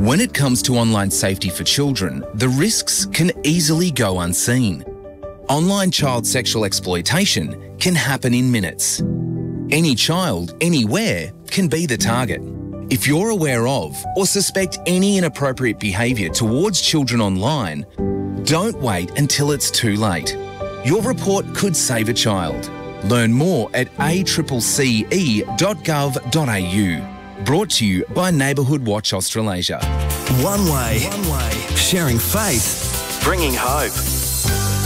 When it comes to online safety for children, the risks can easily go unseen. Online child sexual exploitation can happen in minutes. Any child, anywhere, can be the target. If you're aware of or suspect any inappropriate behaviour towards children online, don't wait until it's too late. Your report could save a child. Learn more at accce.gov.au. Brought to you by Neighbourhood Watch Australasia. One way. Sharing faith. Bringing hope.